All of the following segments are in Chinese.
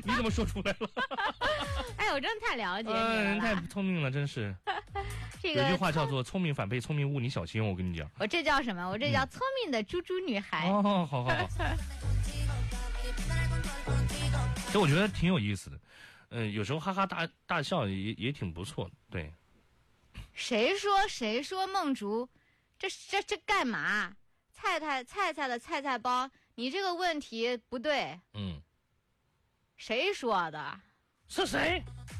你怎么说出来了？ 哎，我真的太了解你了， 太聪明了，真是。 这个有句话叫做“聪明反被聪明误”，你小心哦，我跟你讲。 我这叫什么？我这叫聪明的猪猪女孩。 哦，好。这我觉得挺有意思的，有时候哈哈大笑也挺不错的，对。 谁说梦竹，这干嘛？菜的菜包，你这个问题不对。谁说的？ 是谁？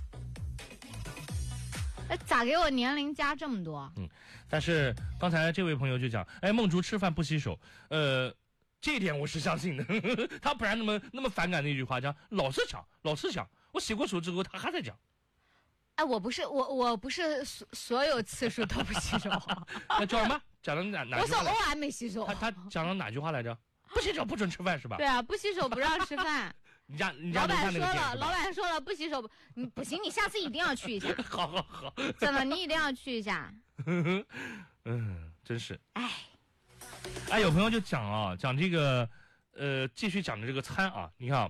咋给我年龄加这么多？ 但是刚才这位朋友就讲，梦竹吃饭不洗手，这一点我是相信的。他不然那么反感那句话，讲老是讲，我洗过手之后他还在讲。 哎，我不是所有次数都不洗手。 那叫什么？讲了哪？ 我说偶尔没洗手。 他讲了哪句话来着？不洗手不准吃饭是吧？ 对啊，不洗手不让吃饭。 你家老板说了不洗手不行，你下次一定要去一下。 好。 怎么你一定要去一下？ 真是。哎，有朋友就讲这个继续讲的这个餐啊，你看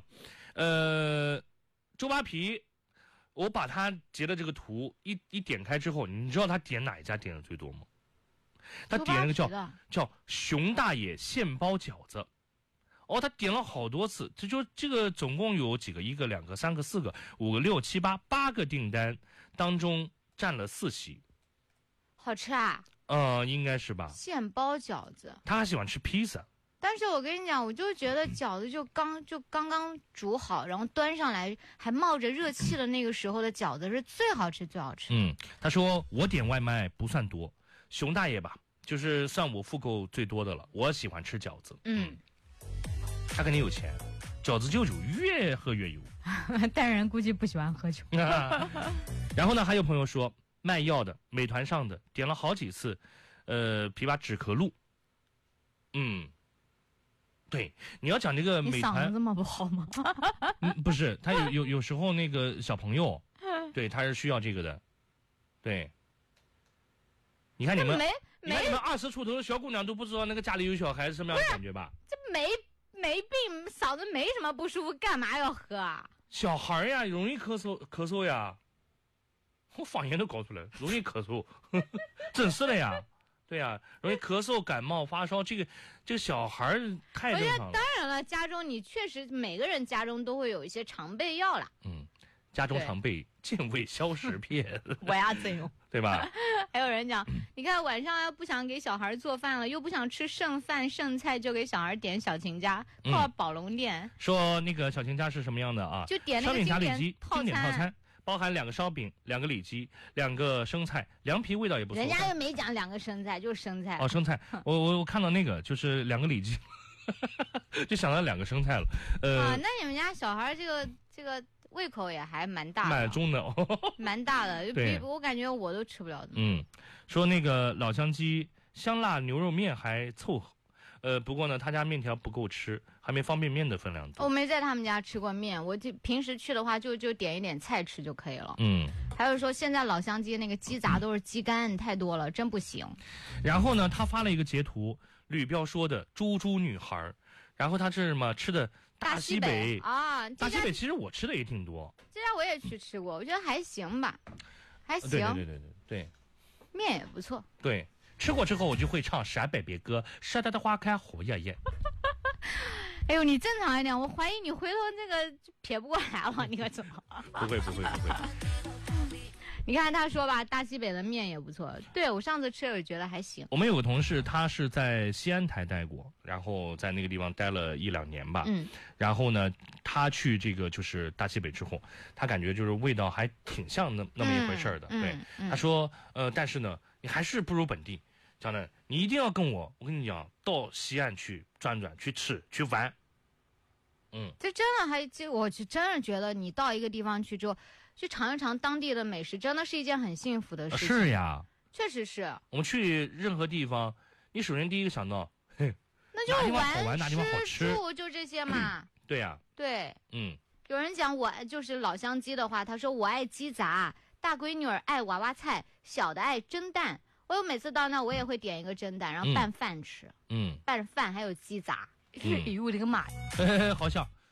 周扒皮，我把他截的这个图一点开之后，你知道他点哪一家点的最多吗？他点那个叫熊大爷现包饺子。他点了好多次，这个总共有几个？1个、2个、3个、4个、5个、6、7、8个订单当中占了4席。 好吃啊？ 应该是吧。 现包饺子， 他还喜欢吃披萨。 但是我跟你讲，我就觉得饺子就刚刚煮好，然后端上来还冒着热气的那个时候的饺子是最好吃。 他说我点外卖不算多，熊大爷吧，就是算我付够最多的了。我喜欢吃饺子。他肯定有钱，饺子就越喝越油。 但人估计不喜欢喝酒。 然后呢，还有朋友说卖药的美团上的点了好几次，枇杷止咳露。对，你要讲这个美团， 你嗓子这么不好吗？ 不是，他有时候那个小朋友，对，他是需要这个的。对，你看你们20出头的小姑娘都不知道那个家里有小孩是什么样的感觉吧？ 这没病，嗓子没什么不舒服，干嘛要喝啊？ 小孩呀，容易咳嗽呀。我方言都搞出来，容易咳嗽，真是的呀。对呀，容易咳嗽、感冒、发烧，这个小孩太正常了。我觉得当然了，家中你确实每个人家中都会有一些常备药啦。 家中常备健胃消食片。 我要自用， 对吧？ 还有人讲，你看晚上要不想给小孩做饭了，又不想吃剩饭剩菜，就给小孩点小秦家或宝龙店。 说那个小秦家是什么样的啊？ 就点那个经典套餐。包含2个烧饼、2个里脊、2个生菜，凉皮味道也不错。 人家又没讲2个生菜，就是生菜。 生菜，我看到那个就是2个里脊，就想到2个生菜了。 那你们家小孩这个胃口也还蛮大的， 蛮中的， 蛮大的，比我感觉我都吃不了的。 说那个老乡鸡香辣牛肉面还凑合。不过呢，他家面条不够吃，还没方便面的分量多。 我没在他们家吃过面，我平时去的话就点一点菜吃就可以了。还有说现在老乡鸡那个鸡杂都是鸡肝，太多了，真不行。 然后呢，他发了一个截图，吕彪说的猪女孩，然后他是什么吃的大西北啊？ 大西北其实我吃的也挺多， 这家我也去吃过，我觉得还行吧，还行。 对， 面也不错。 对。吃过之后我就会唱陕北别歌，山丹的花开火焰焰。 哎呦，你正常一点，我怀疑你回头那个撇不过来了，你可怎么？ 不会。 你看他说吧，大西北的面也不错。对，我上次吃了，我觉得还行。 我们有个同事，他是在西安台待过，然后在那个地方待了1-2年吧。然后呢，他去这个就是大西北之后，他感觉就是味道还挺像那么一回事的。对，他说，但是呢，你还是不如本地。讲的，你一定要跟我跟你讲，到西安去转转，去吃去玩。 这真的我真的觉得你到一个地方去之后，去尝一尝当地的美食，真的是一件很幸福的事情。 是呀， 确实是。 我们去任何地方，你首先第一个想到， 那就玩哪地方好吃， 就这些嘛。 对呀。 对。有人讲我就是老乡鸡的话，他说我爱鸡杂，大闺女儿爱娃娃菜，小的爱蒸蛋。我每次到那我也会点一个蒸蛋，然后拌饭吃。拌饭还有鸡杂。哎呦我的个妈呀！ 好笑。